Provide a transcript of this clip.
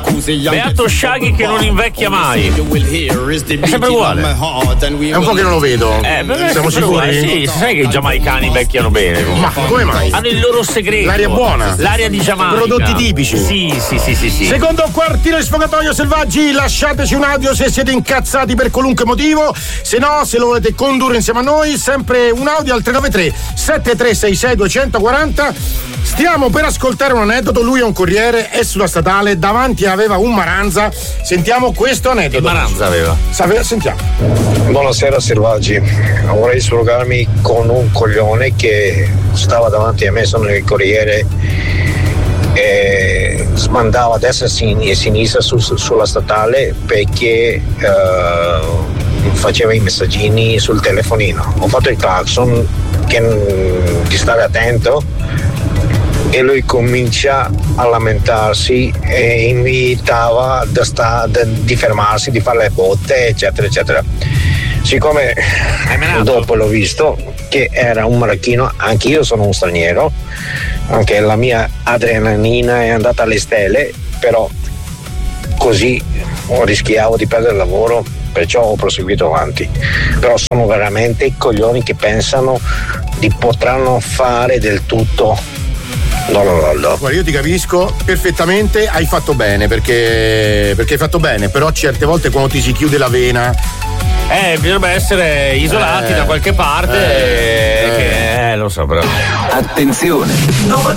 Beato Shaggy che non invecchia mai. È sempre uguale. È un po' che non lo vedo. Siamo sicuri? Sì, sai che i giamaicani invecchiano bene. Ma come mai? Hanno il loro segreto. L'aria buona. L'aria di Giamaica. Prodotti tipici. Sì. Secondo quartino di Sfogatoio Selvaggi, lasciateci un audio se siete incazzati per qualunque motivo. Se no, se lo volete condurre insieme a noi, sempre un audio al 393 7366 240. Stiamo per ascoltare un aneddoto. Lui è un corriere, è sulla statale, davanti aveva un Maranza. Sentiamo questo aneddoto. Il Maranza aveva. Sentiamo. Buonasera Selvaggi, vorrei sfogarmi con un coglione che stava davanti a me, sono il corriere, e smandava a destra e a sinistra sulla statale perché faceva i messaggini sul telefonino. Ho fatto il clacson di stare attento e lui comincia a lamentarsi e invitava di fermarsi, di fare le botte, eccetera eccetera. Siccome dopo l'ho visto che era un marocchino, anche io sono un straniero, anche la mia adrenalina è andata alle stelle, però così rischiavo di perdere il lavoro, perciò ho proseguito avanti. Però sono veramente coglioni che pensano di potranno fare del tutto. No. Guarda, io ti capisco perfettamente, hai fatto bene perché hai fatto bene, però certe volte quando ti si chiude la vena bisognerebbe essere isolati da qualche parte. Lo so, però. Attenzione, nuova